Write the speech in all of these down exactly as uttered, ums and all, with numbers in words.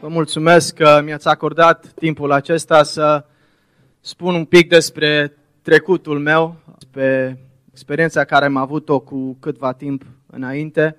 Vă mulțumesc că mi-ați acordat timpul acesta să spun un pic despre trecutul meu, despre experiența care am avut-o cu câtva timp înainte.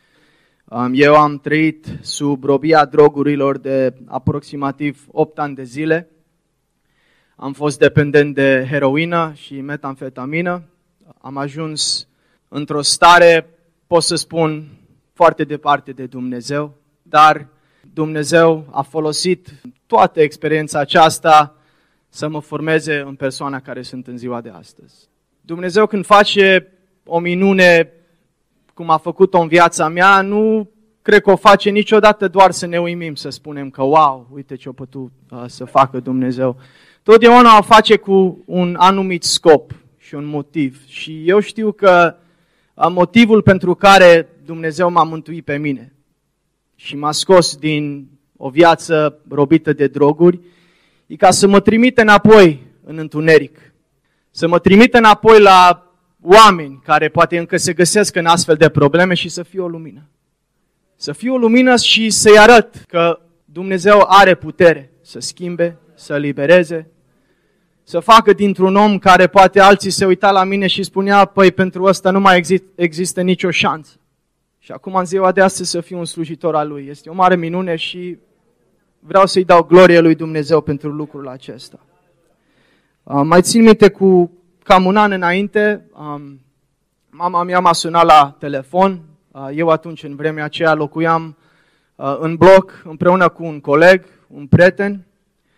Eu am trăit sub robia drogurilor de aproximativ opt ani de zile. Am fost dependent de heroină și metamfetamină. Am ajuns într-o stare, pot să spun, foarte departe de Dumnezeu, dar Dumnezeu a folosit toată experiența aceasta să mă formeze în persoana care sunt în ziua de astăzi. Dumnezeu când face o minune, cum a făcut-o în viața mea, nu cred că o face niciodată doar să ne uimim, să spunem că wow, uite ce a putut uh, să facă Dumnezeu. Totdeauna o face cu un anumit scop și un motiv. Și eu știu că uh, motivul pentru care Dumnezeu m-a mântuit pe mine și m-a scos din o viață robită de droguri, e ca să mă trimite înapoi în întuneric. Să mă trimite înapoi la oameni care poate încă se găsesc în astfel de probleme și să fie o lumină. Să fie o lumină și să-i arăt că Dumnezeu are putere să schimbe, să libereze, să facă dintr-un om care poate alții se uita la mine și spunea, păi pentru ăsta nu mai exist, există nicio șansă. Și acum în ziua de astăzi să fiu un slujitor al Lui. Este o mare minune și vreau să-i dau glorie lui Dumnezeu pentru lucrul acesta. Uh, mai țin minte cu cam un an înainte, um, mama mea m-a sunat la telefon. Uh, eu atunci, în vremea aceea, locuiam uh, în bloc împreună cu un coleg, un prieten,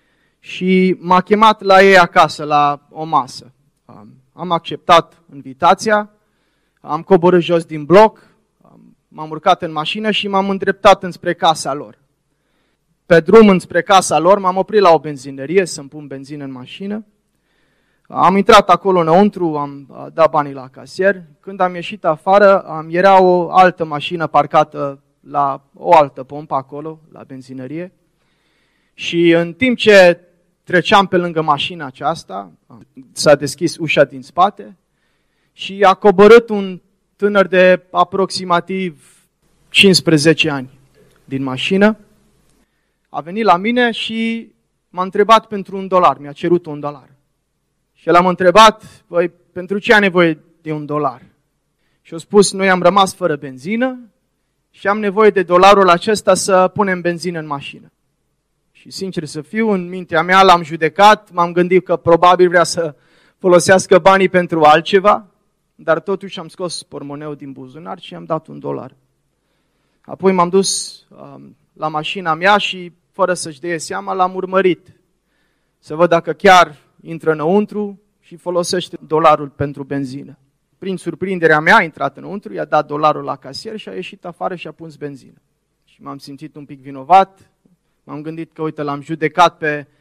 și m-a chemat la ei acasă, la o masă. Uh, am acceptat invitația, am coborât jos din bloc, m-am urcat în mașină și m-am îndreptat înspre casa lor. Pe drum înspre casa lor m-am oprit la o benzinărie să-mi pun benzină în mașină. Am intrat acolo înăuntru, am dat banii la casier. Când am ieșit afară, era o altă mașină parcată la o altă pompă acolo, la benzinărie. Și în timp ce treceam pe lângă mașina aceasta, s-a deschis ușa din spate și a coborât un tânăr de aproximativ cincisprezece ani din mașină. A venit la mine și m-a întrebat pentru un dolar, mi-a cerut un dolar. Și l-am întrebat, păi, pentru ce ai nevoie de un dolar? Și a spus, noi am rămas fără benzină și am nevoie de dolarul acesta să punem benzină în mașină. Și sincer să fiu, în mintea mea l-am judecat, m-am gândit că probabil vrea să folosească banii pentru altceva, dar totuși am scos portmoneul din buzunar și am dat un dolar. Apoi m-am dus um, la mașina mea și, fără să-și dea seama, l-am urmărit. Să văd dacă chiar intră înăuntru și folosește dolarul pentru benzină. Prin surprinderea mea a intrat înăuntru, i-a dat dolarul la casier și a ieșit afară și a pus benzină. Și m-am simțit un pic vinovat, m-am gândit că, uite, l-am judecat pe